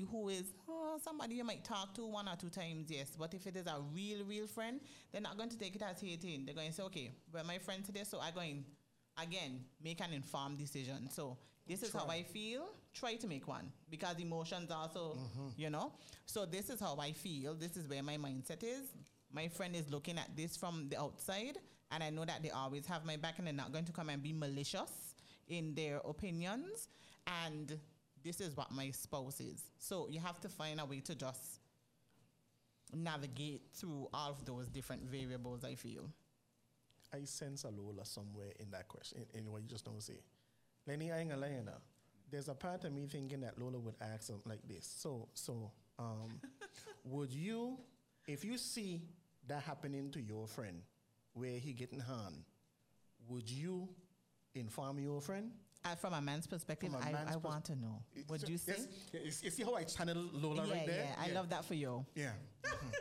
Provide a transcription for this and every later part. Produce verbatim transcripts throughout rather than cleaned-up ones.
who is oh, somebody you might talk to one or two times, yes. But if it is a real, real friend, they're not going to take it as hating. They're going to say, okay, we're my friend today, so I'm going, again, make an informed decision. So this is Try. how I feel. Try to make one. Because emotions also, mm-hmm. you know. So this is how I feel. This is where my mindset is. My friend is looking at this from the outside, and I know that they always have my back and they're not going to come and be malicious in their opinions. And this is what my spouse is. So you have to find a way to just navigate through all of those different variables, I feel. I sense a Lola somewhere in that question, in, in what you just don't say. Lenny, I ain't gonna lie, you know. There's a part of me thinking that Lola would ask something like this. So, so um, would you, if you see that happening to your friend, where he getting harmed, would you inform your friend? Uh, from a man's perspective, From a I, man's I pers- want to know. Would you say? Yes, yes, you see how I channel Lola yeah, right there? yeah, I love that for you. Yeah. Mm-hmm.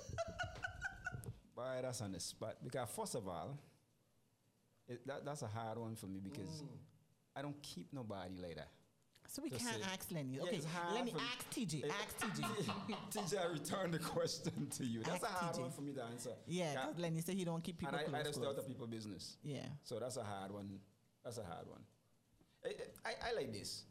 Boy, that's on the spot. Because first of all, it, that, that's a hard one for me because mm. I don't keep nobody like that. So we Just can't say, ask Lenny. yeah, Okay, it's hard Lenny, for me. ask T J. It- Ask T J. T J, I return the question to you. That's Ask a hard T J. one for me to answer. Yeah, because Lenny said he don't keep people and I, close. I just close. start the people business. Yeah. So that's a hard one. That's a hard one. I, I, I like this.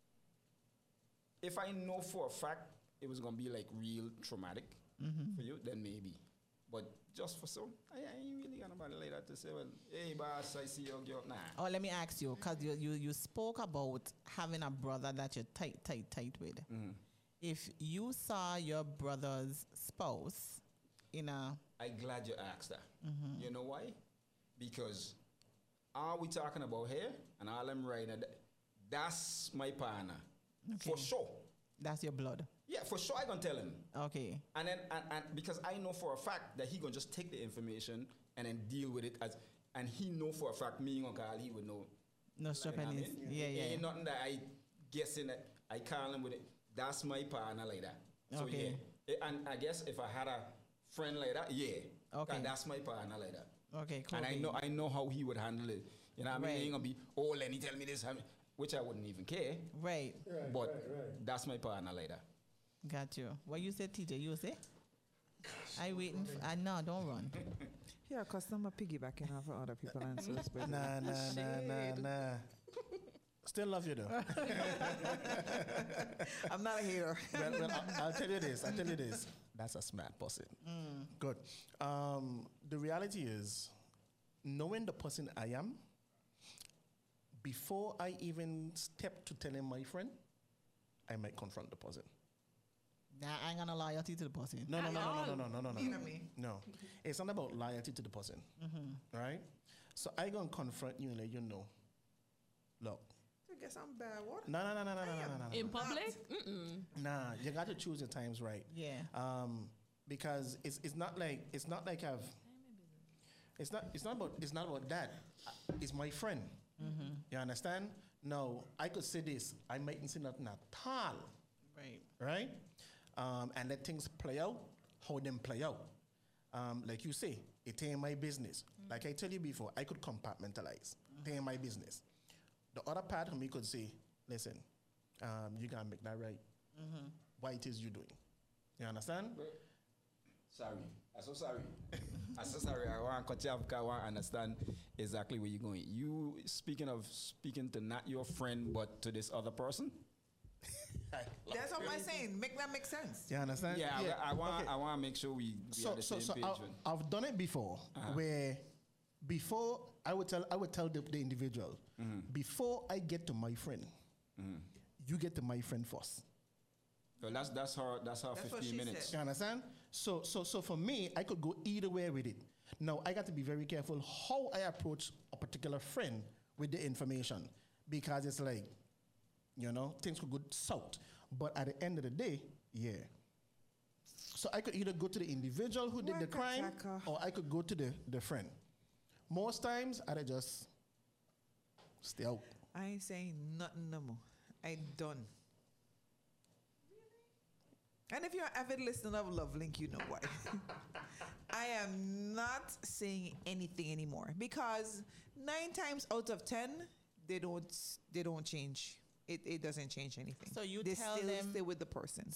If I know for a fact it was gonna be like real traumatic Mm-hmm. for you, then maybe. But just for some, I, I ain't really got nobody like that to say, well, hey boss, I see you, girl. Nah. Oh, let me ask you, because you, you, you spoke about having a brother that you're tight, tight, tight with. Mm-hmm. If you saw your brother's spouse in a... I'm glad you asked that. Mm-hmm. You know why? Because all we talking about here and all I'm writing, that's my partner. Okay. For sure. That's your blood. Yeah, for sure I gonna tell him. Okay. And then and, and because I know for a fact that he gonna just take the information and then deal with it as and he know for a fact me gonna call, he would know. No strap Like, and I his- mean, yeah, it yeah. ain't nothing that I guessing that I call him with it. That's my partner like that. So Okay. yeah. It- and I guess if I had a friend like that, yeah. Okay. That's my partner like that. Okay, cool. And I know I know how he would handle it. You know what I mean? Right. He ain't gonna be, oh, Lenny, tell me this, I mean, which I wouldn't even care. Right. Right, But right, right. that's my partner like that. Got you. What you said, T J? You say? I waiting for... Uh, no, don't run. Yeah, because I'm a piggybacking off of other people's answers. But Nah, nah, nah, nah, nah. Still love you though. I'm not a hater. well, well, I'll, I'll tell you this. I'll tell you this. That's a smart person. Mm. Good. Um, the reality is, knowing the person I am, before I even step to telling my friend, I might confront the person. Nah, I ain't gonna loyalty to the person. No, no, no, no, no, no, no, no, no, You no. know me. No, it's not about loyalty to the person, right? So I gonna confront you and let you know. Look, I guess I'm bad. What? no, no, no, no, no, no, no, no, no. In public? Mm-mm. Nah, you got to choose your times right. Yeah. Um, because it's it's not like it's not like I've. It's not it's not about it's not about that. It's my friend. Mm-hmm. You understand? No, I could say this. I mightn't say nothing at all. Right. Right? Um, and let things play out, how them play out. Um, like you say, it ain't my business. Mm-hmm. Like I tell you before, I could compartmentalize. Mm-hmm. It ain't my business. The other part of me could say, listen, um, you gotta make that right. Mm-hmm. Why it is you doing? You understand? Sorry. I'm so sorry. I'm so sorry. I want to cut you off because I want to understand exactly where you're going. You, speaking of speaking to not your friend, but to this other person? That's what I'm saying. Make that make sense. You understand? Yeah, I, I want Okay. I want to make sure we, we So, are the so, same so page. I, when- I've done it before, Uh-huh. where before I would tell I would tell the, the individual, Mm-hmm. before I get to my friend, you get to my friend first. Well, that's that's her that's her That's what fifteen she minutes. said. You understand? So, so, so for me, I could go either way with it. Now, I got to be very careful how I approach a particular friend with the information, because it's like, you know, things could go south. But at the end of the day, yeah. So I could either go to the individual who did the Waka crime, chaka. or I could go to the, the friend. Most times, I'd just stay out. I ain't saying nothing no more. I done. And if you're an avid listener of Love Link, you know why. I am not saying anything anymore, because nine times out of ten, they don't they don't change. It it doesn't change anything. So you they tell still them- stay with the person.